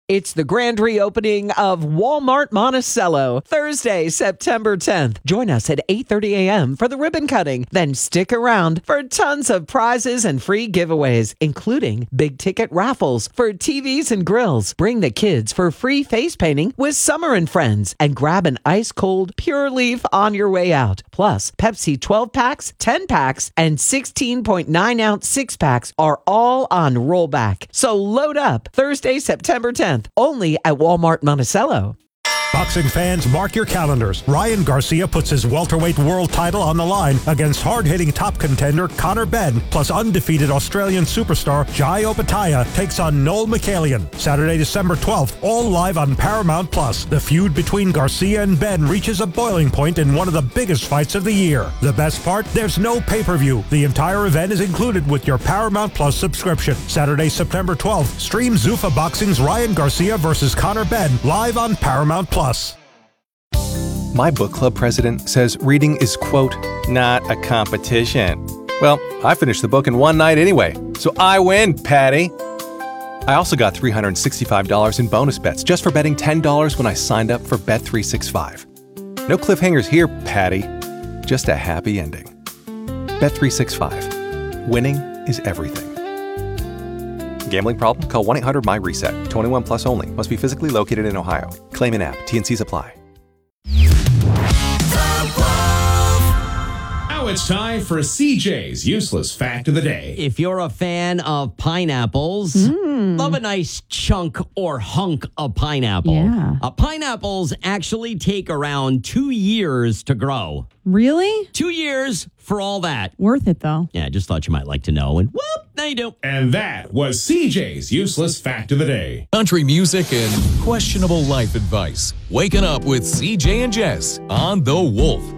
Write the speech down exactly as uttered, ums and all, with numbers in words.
It's the grand reopening of Walmart Monticello, Thursday, September tenth. Join us at eight thirty a.m. for the ribbon cutting. Then stick around for tons of prizes and free giveaways, including big ticket raffles for T Vs and grills. Bring the kids for free face painting with Summer and Friends and grab an ice cold Pure Leaf on your way out. Plus, Pepsi twelve packs, ten packs, and sixteen point nine ounce six packs are all on rollback. So load up Thursday, September tenth. Only at Walmart Monticello. Boxing fans, mark your calendars. Ryan Garcia puts his welterweight world title on the line against hard-hitting top contender Conor Benn, plus undefeated Australian superstar Jai Opetaia takes on Noel Michaelian. Saturday, December twelfth, all live on Paramount Plus. The feud between Garcia and Benn reaches a boiling point in one of the biggest fights of the year. The best part? There's no pay-per-view. The entire event is included with your Paramount Plus subscription. Saturday, September twelfth, stream Zuffa Boxing's Ryan Garcia versus Conor Benn live on Paramount Plus. My book club president says reading is, quote, not a competition. Well, I finished the book in one night anyway, so I win, Patty. I also got three hundred sixty-five dollars in bonus bets just for betting ten dollars when I signed up for Bet three sixty-five. No cliffhangers here, Patty. Just a happy ending. Bet three sixty-five. Winning is everything. Gambling problem? Call one eight hundred my reset. twenty-one plus only. Must be physically located in Ohio. Claim in app. T N Cs apply. Now it's time for C J's Useless Fact of the Day. If you're a fan of pineapples, Mm. love a nice chunk or hunk of pineapple. Yeah. Uh, pineapples actually take around two years to grow. Really? Two years for all that. Worth it, though. Yeah, just thought you might like to know. And whoop, now you do. And that was C J's Useless Fact of the Day. Country music and questionable life advice. Waking up with C J and Jess on The Wolf.